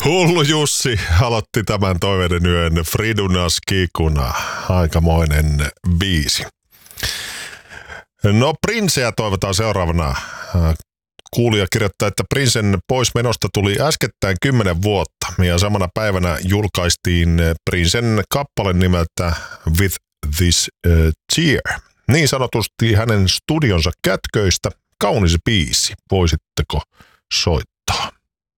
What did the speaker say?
Hullu Jussi aloitti tämän toiveiden yön Fridunas Kikuna. Aikamoinen biisi. No Princeä toivotaan seuraavana. Kuulija kirjoittaa, että Princen poismenosta tuli äskettäin 10 vuotta ja samana päivänä julkaistiin Princen kappale nimeltä With This Tear. Niin sanotusti hänen studionsa kätköistä kaunis biisi. Voisitteko soittaa?